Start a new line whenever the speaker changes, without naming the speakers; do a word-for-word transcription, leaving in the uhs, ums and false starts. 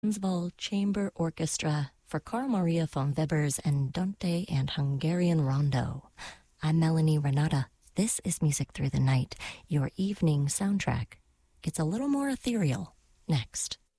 Transvaal Chamber Orchestra for Carl Maria von Weber's Andante and Hungarian Rondo. I'm Melanie Renata. This is Music Through the Night, your evening soundtrack. It's a little more ethereal next.